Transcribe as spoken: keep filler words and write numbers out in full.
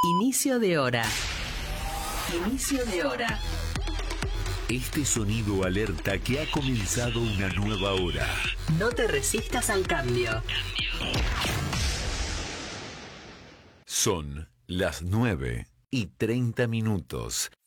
Inicio de hora. Inicio de hora. Este sonido alerta que ha comenzado una nueva hora. No te resistas al cambio. Son las nueve y treinta minutos.